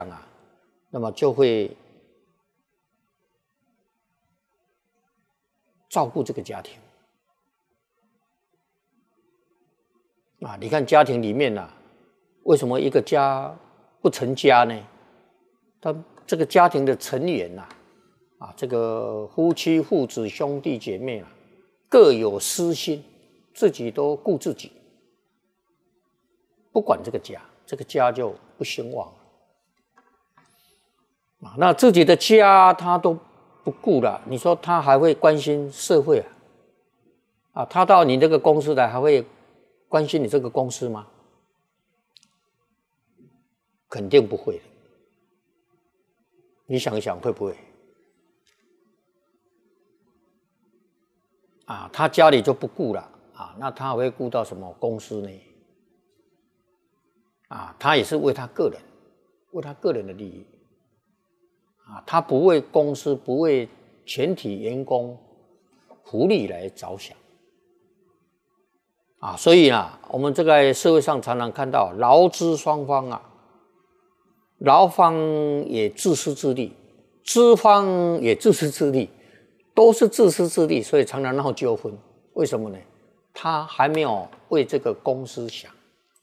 那么就会照顾这个家庭啊。你看家庭里面啊，为什么一个家不成家呢？他这个家庭的成员这个夫妻、父子、兄弟姐妹各有私心，自己都顾自己，不管这个家就不兴旺了。那自己的家他都不顾了，你说他还会关心社会他到你这个公司来还会关心你这个公司吗？肯定不会的。你想一想会不会？他家里就不顾了那他还会顾到什么公司呢？他也是为他个人的利益他不为公司，不为全体员工福利来着想所以我们这个社会上常常看到劳资双方劳方也自私自利，资方也自私自利，都是自私自利，所以常常闹纠纷。为什么呢？他还没有为这个公司想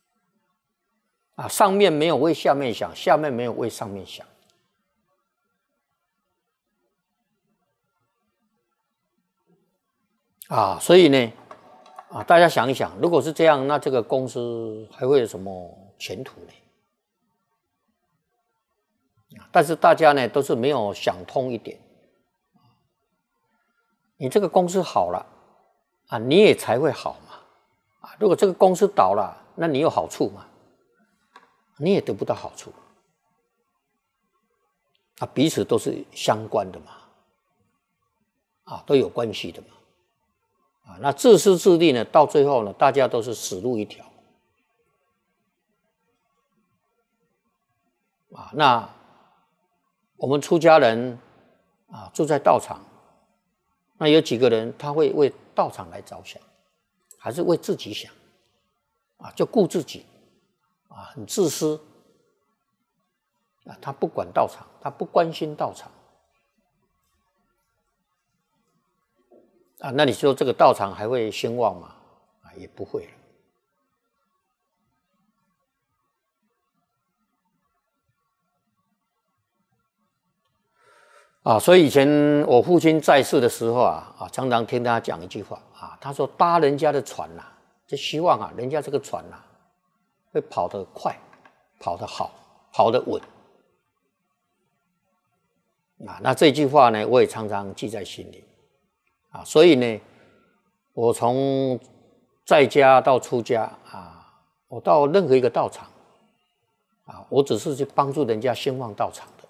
上面没有为下面想，下面没有为上面想所以呢大家想一想，如果是这样，那这个公司还会有什么前途呢？但是大家呢都是没有想通一点，你这个公司好了你也才会好嘛如果这个公司倒了，那你有好处吗？你也得不到好处彼此都是相关的嘛都有关系的嘛那自私自利呢，到最后呢，大家都是死路一条那我们出家人住在道场，那有几个人他会为道场来着想，还是为自己想就顾自己很自私他不管道场，他不关心道场那你说这个道场还会兴旺吗？也不会了所以以前我父亲在世的时候常常听他讲一句话他说搭人家的船就希望人家这个船会跑得快，跑得好，跑得稳那这句话呢，我也常常记在心里所以呢，我从在家到出家我到任何一个道场我只是去帮助人家兴旺道场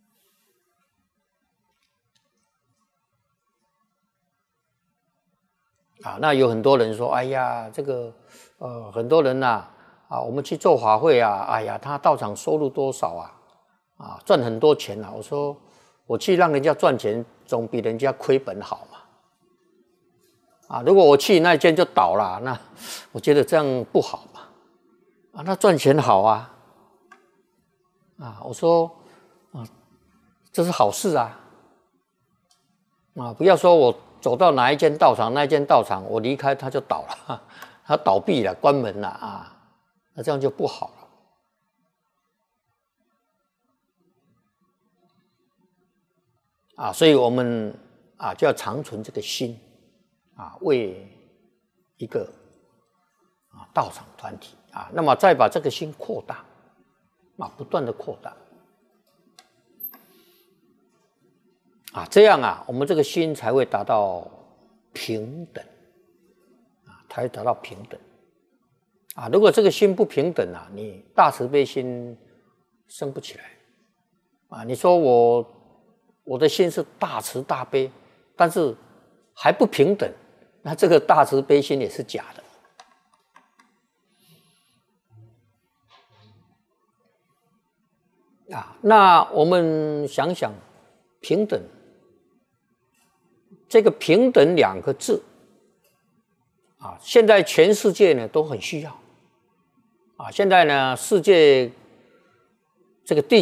的那有很多人说，哎呀，这个很多人我们去做法会哎呀，他道场收入多少赚很多钱我说我去让人家赚钱，总比人家亏本好嘛如果我去那间就倒了，那我觉得这样不好嘛那赚钱好我说这是好事不要说我走到哪一间道场，那一间道场我离开它就倒了，它倒闭了，关门了那这样就不好了所以我们就要常存这个心为一个道场团体那么再把这个心扩大不断的扩大这样我们这个心才会达到平等才会达到平等如果这个心不平等你大慈悲心生不起来你说我的心是大慈大悲，但是还不平等，那这个大慈悲心也是假的那我们想想平等，这个平等两个字现在全世界呢都很需要现在呢世界这个地